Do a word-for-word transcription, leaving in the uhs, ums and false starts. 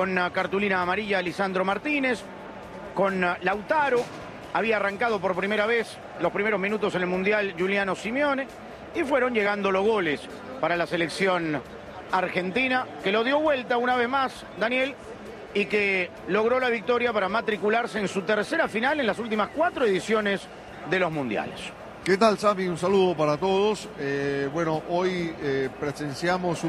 con cartulina amarilla Lisandro Martínez, con Lautaro, había arrancado por primera vez los primeros minutos en el Mundial Giuliano Simeone, y fueron llegando los goles para la selección argentina, que lo dio vuelta una vez más, Daniel, y que logró la victoria para matricularse en su tercera final en las últimas cuatro ediciones de los Mundiales. ¿Qué tal, Sami? Un saludo para todos. Eh, bueno, hoy eh, presenciamos un